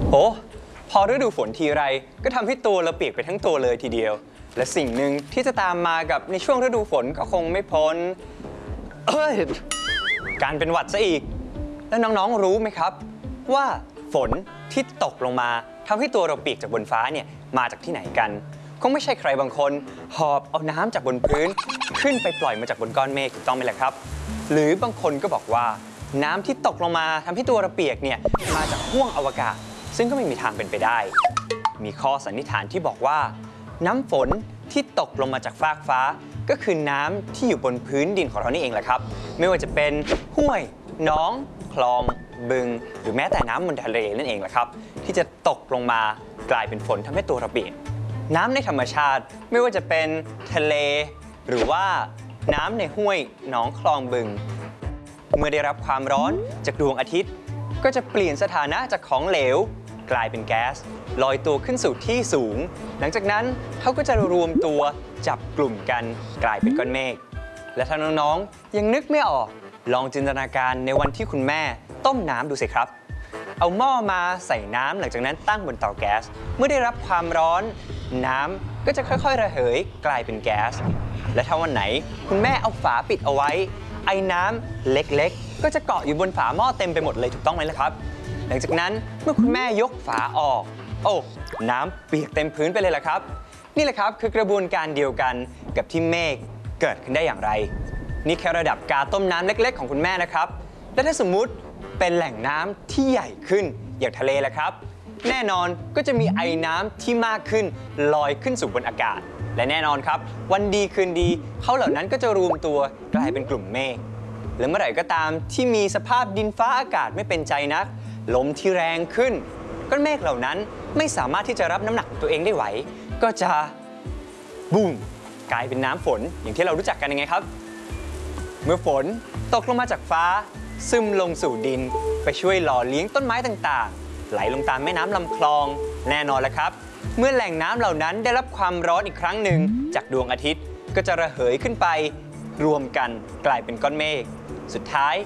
โหพอฤดูฝนทีไรก็ทำให้ตัวเราเปียกไปทั้งตัวเลยทีเดียวและสิ่งหนึ่งที่จะตามมากับในช่วงฤดูฝนก็คงไม่พ้นการเป็นหวัดซะอีกแล้วน้องๆรู้ไหมครับว่าฝนที่ตกลงมาทำให้ตัวเราเปียกจากบนฟ้าเนี่ยมาจากที่ไหนกันคงไม่ใช่ใครบางคนหอบเอาน้ำจากบนพื้นขึ้นไปปล่อยมาจากบนก้อนเมฆถูกต้องไหมล่ะครับหรือบางคนก็บอกว่าน้ำที่ตกลงมาทำให้ตัวเราเปียกเนี่ยมาจากห้วงอวกาศซึ่งก็ไม่มีทางเป็นไปได้มีข้อสันนิษฐานที่บอกว่าน้ำฝนที่ตกลงมาจากฟากฟ้าก็คือน้ำที่อยู่บนพื้นดินของเรานี่เองแหละครับไม่ว่าจะเป็นห้วยหนองคลองบึงหรือแม้แต่น้ำบนทะเลนั่นเองแหละครับที่จะตกลงมากลายเป็นฝนทำให้ตัวเราเปียกน้ำในธรรมชาติไม่ว่าจะเป็นทะเลหรือว่าน้ำในห้วยหนองคลองบึงเมื่อได้รับความร้อนจากดวงอาทิตย์ก็จะเปลี่ยนสถานะจากของเหลวกลายเป็นแก๊สลอยตัวขึ้นสู่ที่สูงหลังจากนั้นเขาก็จะรวมตัวจับกลุ่มกันกลายเป็นก้อนเมฆและถ้าน้องๆยังนึกไม่ออกลองจินตนาการในวันที่คุณแม่ต้มน้ำดูสิครับเอาหม้อมาใส่น้ำหลังจากนั้นตั้งบนเตาแก๊สเมื่อได้รับความร้อนน้ำก็จะค่อยๆระเหยกลายเป็นแก๊สและถ้าวันไหนคุณแม่เอาฝาปิดเอาไว้ไอ้น้ำเล็กๆก็จะเกาะอยู่บนฝาหม้อเต็มไปหมดเลยถูกต้องไหมล่ะครับหลังจากนั้นเมื่อคุณแม่ยกฝาออกโอ้น้ำเปียกเต็มพื้นไปเลยล่ะครับนี่แหละครับคือกระบวนการเดียวกันกับที่เมฆเกิดขึ้นได้อย่างไรนี่แค่ระดับการต้มน้ำเล็กๆของคุณแม่นะครับและถ้าสมมุติเป็นแหล่งน้ำที่ใหญ่ขึ้นอย่างทะเลล่ะครับแน่นอนก็จะมีไอน้ำที่มากขึ้นลอยขึ้นสู่บนอากาศและแน่นอนครับวันดีคืนดีเขาเหล่านั้นก็จะรวมตัวกลายเป็นกลุ่มเมฆและเมื่อไหร่ก็ตามที่มีสภาพดินฟ้าอากาศไม่เป็นใจนักลมที่แรงขึ้นก้อนเมฆเหล่านั้นไม่สามารถที่จะรับน้ำหนักตัวเองได้ไหวก็จะบูมกลายเป็นน้ำฝนอย่างที่เรารู้จักกันยังไงครับเมื่อฝนตกลงมาจากฟ้าซึมลงสู่ดินไปช่วยหล่อเลี้ยงต้นไม้ต่างๆไหลลงตามแม่น้ำลำคลองแน่นอนแหละครับเมื่อแหล่งน้ำเหล่านั้นได้รับความร้อนอีกครั้งหนึ่งจากดวงอาทิตย์ก็จะระเหยขึ้นไปรวมกันกลายเป็นก้อนเมฆสุดท้าย